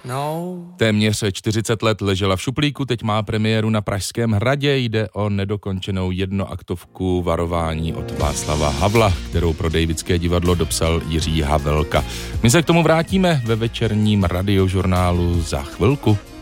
Téměř 40 let ležela v šuplíku, teď má premiéru na Pražském hradě. Jde o nedokončenou jednoaktovku Varování od Václava Havla, kterou pro Davidské divadlo dopsal Jiří Havelka. My se k tomu vrátíme ve večerním radiožurnálu za chvilku.